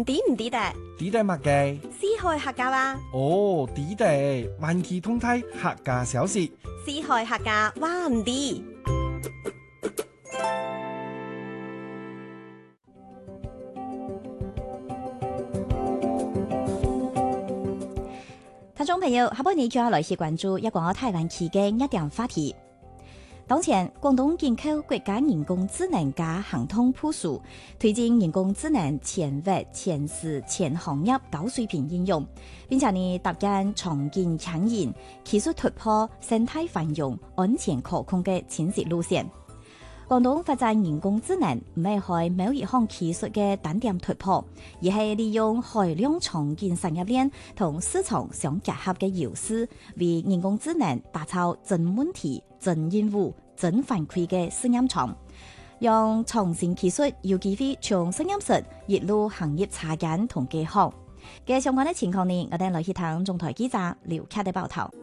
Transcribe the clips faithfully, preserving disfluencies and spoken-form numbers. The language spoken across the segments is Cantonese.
唔抵唔抵得？ 抵得乜嘅？ 四海客家話。 哦，抵得，萬期通泰客家小事。 四海客家話唔抵。聽眾朋友，下半年就要來去關注一個台灣期嘅一點話題。當前，廣東建構國家人工智能加行動部署，推進人工智能全域、全市、全行業高水平應用，並且呢搭建創建產業、技術突破、生態繁榮、安全可控嘅清晰路線。廣東發展人工智能唔係喺某一項技術嘅單點突破，而係利用海量創建產業鏈同市場相結合嘅優勢，為人工智能打造真問題、真任務、真反饋嘅試驗場，讓創新技術有機會從實驗室一路行業插件同結合。嘅相關嘅情況呢，我哋來去聽中台記者劉克嘅報道。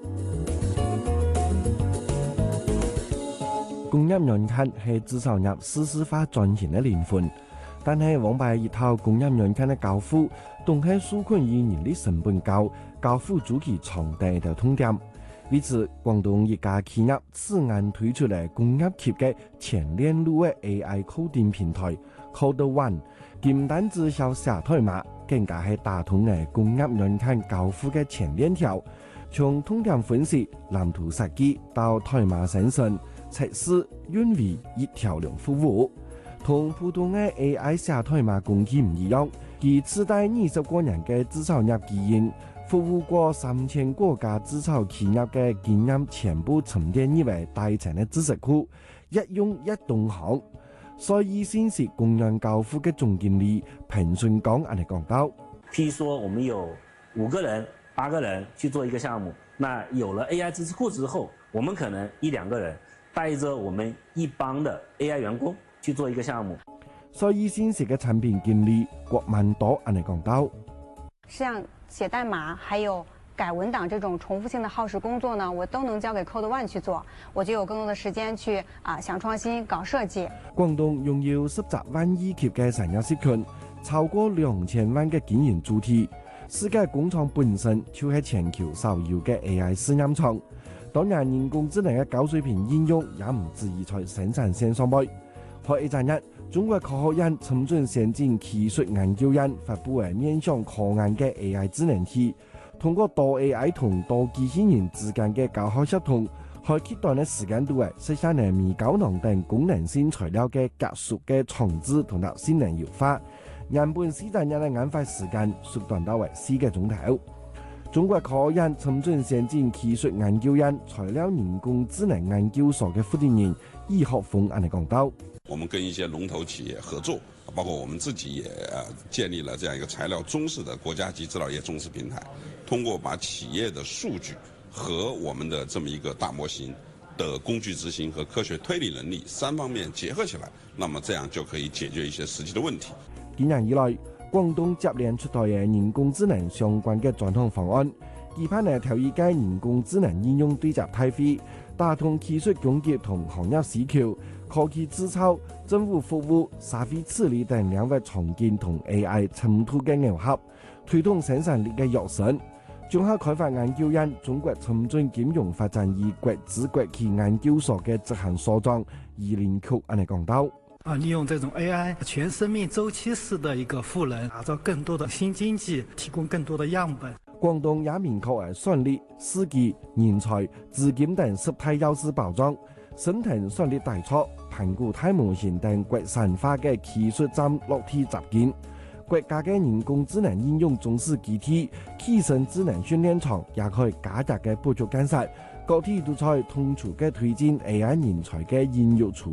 工業園區係製造業數字化轉型嘅靈魂，但係往擺一套工業園區嘅交付，動係紓困與人力成本高、交付周期長等一條痛點。為此，廣東一家企業此案推出嚟工業級嘅全鏈路嘅 A I 構定平台 CodeOne， 唔單止效寫代碼，更加係打通嘅工業園區交付嘅全鏈條，從痛點分析、藍圖設計到代碼生成、測試、運維一條龍服務。同普通嘅 A I 寫代碼工具唔一樣，其自帶二十個人嘅製造業基因。服務過三千國家製造企業嘅經驗全部沉澱於為大層嘅知識庫，一用一動行。所以先是工業交付嘅總經理彭順剛安尼講到： 譬如說，我們有五個人、八個人去做一個項目，那有了 A I 知識庫之後，我們可能一兩個人帶着我們一幫的 A I 員工去做一個項目。 所以先是嘅產品經理郭萬多安尼講到。 像寫代碼還有改文檔這種重複性的耗時工作呢，我都能交給 CodeOne 去做，我就有更多的時間去啊想創新、搞設計。 廣東擁有十集萬億級嘅產業集群，超過兩千萬嘅經營主體，世界工廠本身就係全球少有嘅 A I 試驗場。當然，人工智能嘅高水平應用也唔止於在生產線上邊。喺一陣日，中國科學院深圳先進技術研究院發布嘅面向科研嘅 A I 智能體，通過多 A I 同多機器人之間嘅高效協同，喺極短嘅時間度誒實現咗微膠囊等功能性材料嘅急速嘅重置同埋性能優化，原本四十日嘅研發時間縮短到為四個鐘頭。中國科學院深圳先進技術研究院材料人工智能研究所嘅負責人易學峰安尼講到。 我們跟一些龍頭企業合作，包括我們自己也呃建立了這樣一個材料中試的國家級製造業中試平台，通過把企業的數據和我們的這麼一個大模型的工具執行和科學推理能力三方面結合起來，那麼這樣就可以解決一些實際的問題。 今年以來，廣東接連出台嘅人工智能相關嘅轉型方案，期盼嚟調一屆人工智能應用對接大會，打通技術供給同行業需求。科技製造、政府服務、社會治理等兩域創建同 A I 深度嘅融合，推動生產力嘅躍升。綜合開發研究院中國深圳金融發展與國資國企研究所嘅執行所長余林曲安尼講到： 啊，利用這種 A I 全生命週期式的一個賦能，打造更多的新經濟，提供更多的樣本。 廣東也明確係算力、司機、人才、資金等十大優勢保障。生thành算力大廠、盤古大模型等國產化嘅技術站落地集建，國家嘅人工智能應用中試基地、起升智能訓練場也可以加大嘅補助建設，各地都在同處嘅推進 A I 人才嘅應用處。